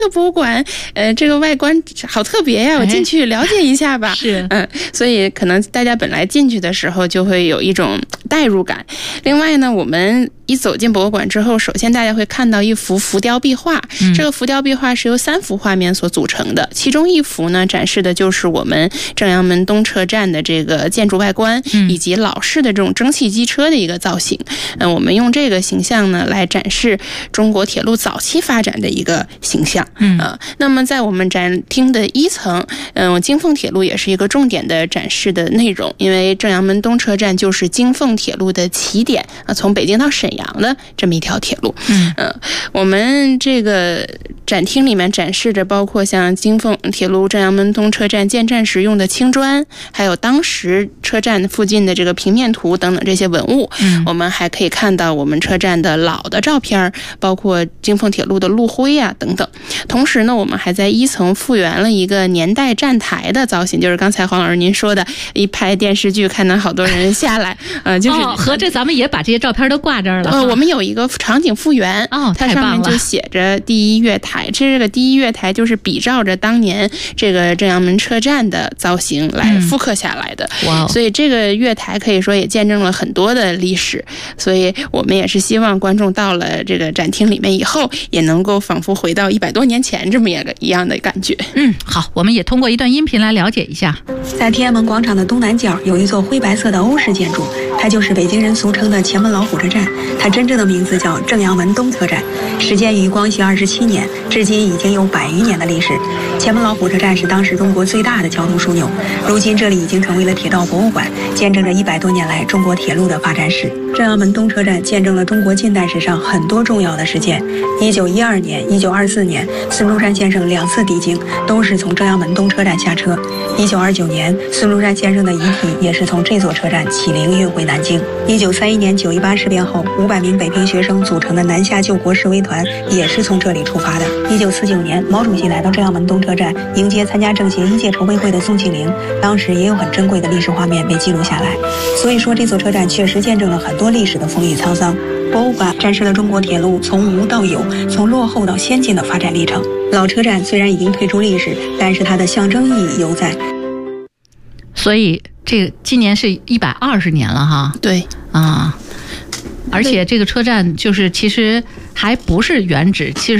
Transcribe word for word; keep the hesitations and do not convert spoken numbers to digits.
这个博物馆，呃，这个外观好特别呀，我进去了解一下吧。 哎、是， 嗯，所以可能大家本来进去的时候就会有一种代入感。另外呢，我们一走进博物馆之后，首先大家会看到一幅浮雕壁画，嗯、这个浮雕壁画是由三幅画面所组成的，其中一幅呢展示的就是我们正阳门东车站的这个建筑外观，嗯、以及老式的这种蒸汽机车的一个造型。嗯、呃，我们用这个形象呢来展示中国铁路早期发展的一个形象。嗯啊，那么在我们展厅的一层，嗯、呃，京凤铁路也是一个重点的展示的内容，因为正阳门东车站就是京凤铁路的起点啊，从北京到沈阳的这么一条铁路。嗯，呃，我们这个展厅里面展示着包括像京凤铁路正阳门东车站建站时用的青砖，还有当时车站附近的这个平面图等等这些文物。嗯，我们还可以看到我们车站的老的照片，包括京凤铁路的路徽啊等等。同时呢，我们还在一层复原了一个年代站台的造型，就是刚才黄老师您说的，一拍电视剧看到好多人下来，呃，就是、 哦、合着咱们也把这些照片都挂这儿了。 呃，我们有一个场景复原， 哦， 它上面就写着第一月台，这个第一月台就是比照着当年这个正阳门车站的造型来复刻下来的。嗯、哇，所以这个月台可以说也见证了很多的历史，所以我们也是希望观众到了这个展厅里面以后，也能够仿佛回到一百多年前这么一个一样的感觉。 嗯，好，我们也通过一段音频来了解一下。 在天安门广场的东南角有一座灰白色的欧式建筑，它就是北京人俗称的前门老火车站，它真正的名字叫正阳门东车站，始建于光绪二十七年，至今已经有百余年的历史。前门老火车站是当时中国最大的交通枢纽，如今这里已经成为了铁道博物馆，见证着一百多年来中国铁路的发展史。正阳门东车站见证了中国近代史上很多重要的事件。一九一二年、一九二四年，孙中山先生两次抵京，都是从正阳门东车站下车。一九二九年，孙中山先生的遗体也是从这座车站起灵运回南京。一九三一年九一八事变后，五百名北平学生组成的南下救国示威团也是从这里出发的。一九四九年，毛主席来到正阳门东车站迎接参加政协一届筹备会的宋庆龄，当时也有很珍贵的历史画面被记录下来。所以说，这座车站确实见证了很多历史的风雨沧桑。博物馆展示了中国铁路从无到有、从落后到先进的发展历程。老车站虽然已经退出历史，但是它的象征意义犹在。 所以这个今年是一百二十年了哈。 对啊，而且这个车站就是其实还不是原址，其实